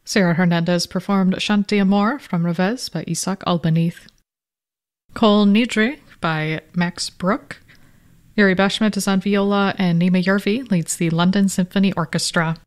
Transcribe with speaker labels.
Speaker 1: Sarah Hernandez performed Chant d'Amour from Revez by Isaac Albanith. Kol Nidre by Max Bruch. Yuri Bashmet is on viola and Nima Yervi leads the London Symphony Orchestra.